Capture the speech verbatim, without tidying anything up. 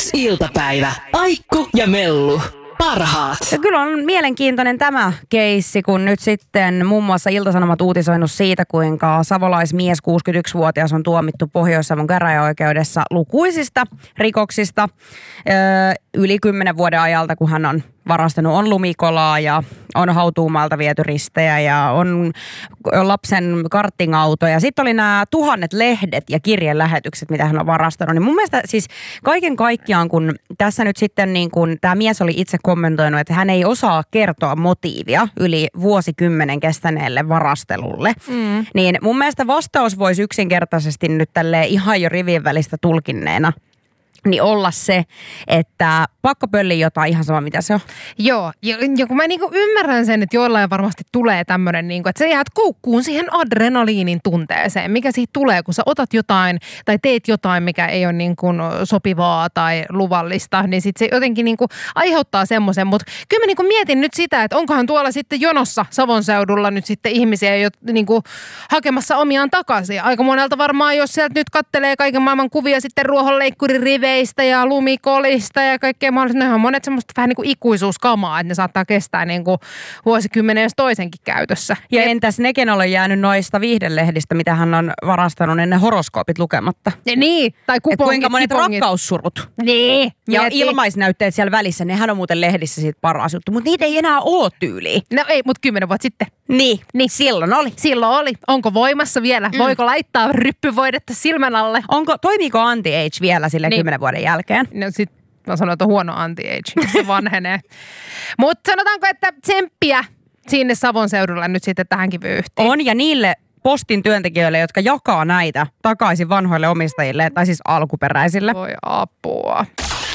Iltapäivä. Aikku ja Mellu. Parhaat. Kyllä on mielenkiintoinen tämä keissi, kun nyt sitten muun muassa Ilta-Sanomat uutisoinut siitä, kuinka savolaismies kuusikymmentäyksivuotias on tuomittu Pohjois-Savon käräjäoikeudessa lukuisista rikoksista öö, yli kymmenen vuoden ajalta, kun hän on varastanut, on lumikolaa ja on hautuumaalta viety ristejä ja on lapsen karttingauto ja sitten oli nämä tuhannet lehdet ja kirjelähetykset, mitä hän on varastanut. Niin mun mielestä siis kaiken kaikkiaan, kun tässä nyt sitten niin kun tämä mies oli itse kommentoinut, että hän ei osaa kertoa motiivia yli vuosikymmenen kestäneelle varastelulle, mm. niin mun mielestä vastaus voisi yksinkertaisesti nyt tälleen ihan jo rivien välistä tulkinneena niin olla se, että pakko pölliä jotain, ihan sama mitä se on. Joo, ja, ja kun mä niinku ymmärrän sen, että joillain varmasti tulee tämmöinen, niinku, että sä jäät koukkuun siihen adrenaliinin tunteeseen, mikä siitä tulee, kun sä otat jotain tai teet jotain, mikä ei ole niinku sopivaa tai luvallista, niin sit se jotenkin niinku aiheuttaa semmoisen. Mutta kyllä mä niinku mietin nyt sitä, että onkohan tuolla sitten jonossa Savon seudulla nyt sitten ihmisiä jo niinku hakemassa omiaan takaisin. Aika monelta varmaan, jos sieltä nyt kattelee kaiken maailman kuvia sitten ruohonleikkurin riveistä ja lumikolista ja kaikkea mahdollista. Ne on monet semmoista vähän niin kuin ikuisuuskamaa, että ne saattaa kestää niin kuin vuosikymmenen jos toisenkin käytössä. Ja Et... entäs nekin ole jäänyt noista viihdelehdistä, mitä hän on varastanut ennen horoskoopit lukematta? Ja niin, tai kupongit. Et kuinka monet kupongit. rakkaussurut. Niin. Ja Mieti. ilmaisnäytteet siellä välissä, nehän on muuten lehdissä siitä paras juttu, mutta niitä ei enää ole tyyliin. No ei, mutta kymmenen vuotta sitten. Niin, niin silloin oli. Silloin oli. Onko voimassa vielä? Mm. Voiko laittaa ryppyvoidetta silmän alle? Onko, toimiiko anti-age vielä sille niin. kymmenen vuoden jälkeen? No sit mä sanon, että on huono anti-age, se vanhenee. Mutta sanotaanko, että tsemppiä sinne Savon seudulle nyt sitten tähänkin vyyhtiin. On, ja niille postin työntekijöille, jotka jakaa näitä takaisin vanhoille omistajille, tai siis alkuperäisille. Voi apua.